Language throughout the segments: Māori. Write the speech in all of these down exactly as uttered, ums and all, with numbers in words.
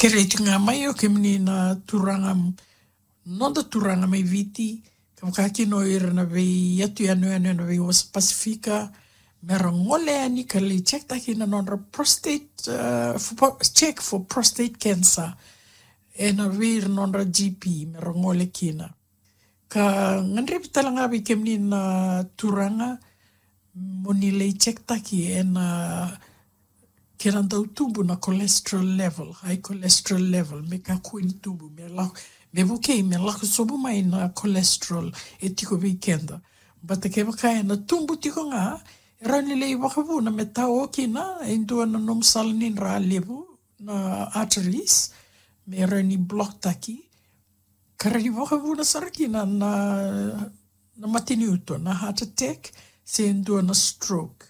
Kereitinga mai o ke menina turanga, nonda turanga mai viti, ka makakino ira na vei atu anu anu na vei was Pasifika, mera ngole ani ka li check taki na nonra prostate, uh, for, check for prostate cancer, e na vei nonra G P, mera ngole kina. Ka ngandri pitalanga vi ke menina turanga, moni le check taki e na kera ndau tubu na cholesterol level, high cholesterol level, me ka kuin tubu, me la, me vuke, me la sobu mai na cholesterol e tiko weekenda. Bata ke waka na tumbu tiko nga, e rani le wakavu na me tau oki na, e ndua na nom salinin ra levu na arteries, me rani block taki, ka rani wakavu na saraki na na, na matiniuto, na heart attack, se ndua na stroke.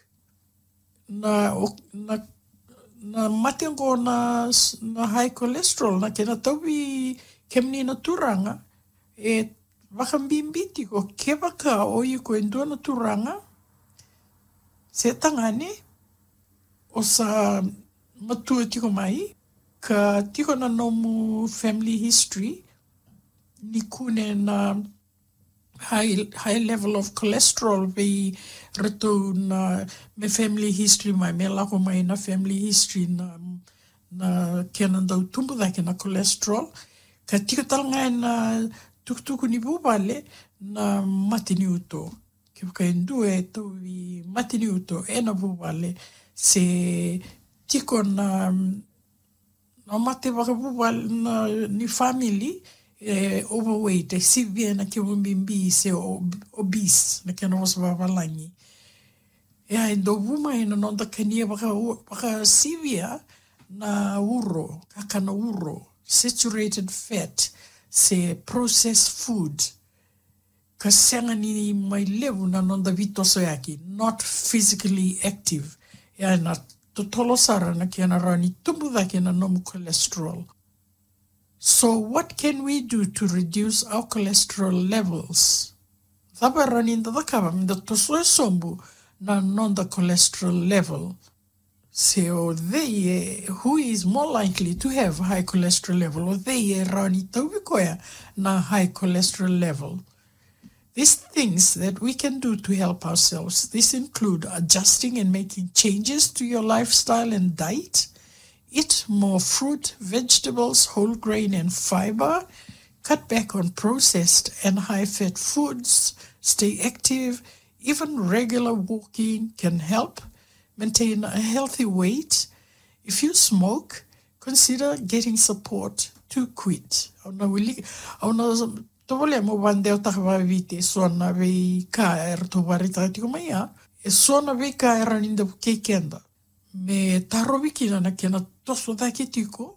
Na, na na matengo na na high cholesterol na kena tawi kemni na turanga e wakambimbiti ko kebaka o yuko endo na turanga se tangane o sa matua tiko mai ka tiko na nomu family history ni kune na high high level of cholesterol be reto na me family history mai me lako mai na family history na na kena ndau tumbu dake na cholesterol ka tika talanga na tuktuku ni bubale na matini uto ki ka ndu e to vi matini uto e na bubale se tiko na na mate waka bubale na ni family eh, overweight, e severe na ke wumimbi se obese na kena was wawalangi. E ai ndo wuma ina nonda kania waka, waka severe na uro, kaka na uro, saturated fat, se processed food, ka senga ni mai levu na nonda vitoso yaki, not physically active. E ai na totolo sara na kena rani tumbu dake na nomu cholesterol. So what can we do to reduce our cholesterol levels? Thaba rani nda dakaba minda toso e sombu na nonda cholesterol level. So they, who is more likely to have high cholesterol level, or they rani tawikoya na high cholesterol level. These things that we can do to help ourselves, this include adjusting and making changes to your lifestyle and diet. Eat more fruit, vegetables, whole grain and fiber. Cut back on processed and high-fat foods. Stay active. Even regular walking can help maintain a healthy weight. If you smoke, consider getting support to quit. Auna wili, auna tole mo bandeo takavavite sona ve ka er to warita tiko maya. E sona ve ka era ninda kekenda. Me taro wikina na kena toso dake tiko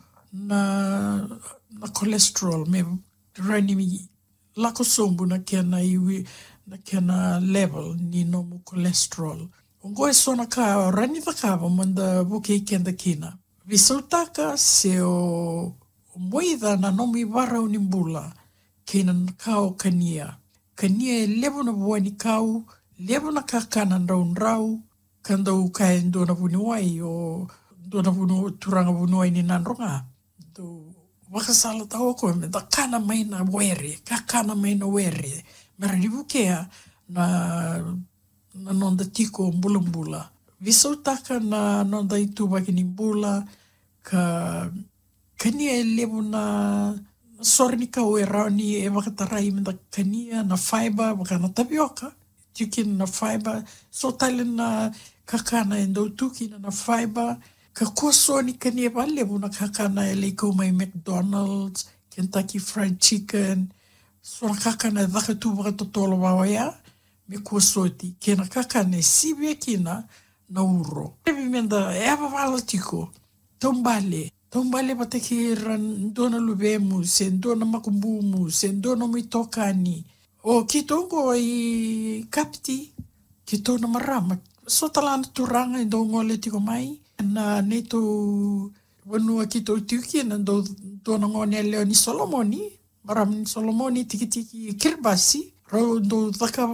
na na cholesterol me rani mi lako sombu na kena iwi na kena level ni nomu cholesterol. Ongo e sona ka rani takava manda buke kenda kina. Visautaka se o moida na nomu iwara unimbula kena kao kania. Kania e levo na buani kau, levo na kakana raun rau, kanda u kai ndo na vunuai o ndo na vunu turanga vunuai ni nanronga. Do wakasala tau ko me da kana mai na were, ka kana mai na were. Mera ni bukea na na nonda tiko mbulumbula. Visautaka na nonda ituba kini mbula ka kania e levo na sorni ka o e rauni e wakatarai me da kania na fiber waka na tapioca. Tikin na fiber so talen na kakana e ndau tuki na na fiber ka koso ni kania ba levo na kakana e leiko mai McDonald's, Kentucky Fried Chicken, so na kakana e dhaka tu waka totolo wawaya me koso ti kena kakana e sibe kina na uro. Ebi menda e ava wala tiko tombale tombale bateki ran dona lubemu se dona makumbumu se dona mitokani o kitongo i kapti kitona marama so talana turanga ndo ngole tiko mai na neto wanua kito tuki na ndo dona ngone Leoni Solomoni maram Solomoni tiki tiki kirbasi ro ndo